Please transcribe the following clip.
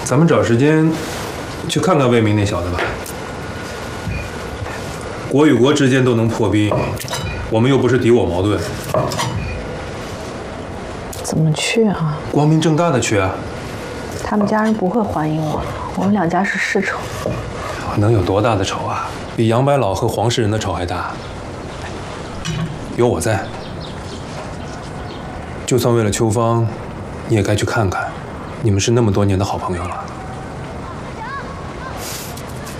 咱们找时间去看看魏明那小子吧。国与国之间都能破冰，我们又不是敌我矛盾。 怎么去啊？ 光明正大的去啊！ 他们家人不会欢迎我，我们两家是世仇。 能有多大的仇啊？比杨白老和黄世仁的仇还大。有我在，就算为了秋芳，你也该去看看。你们是那么多年的好朋友了。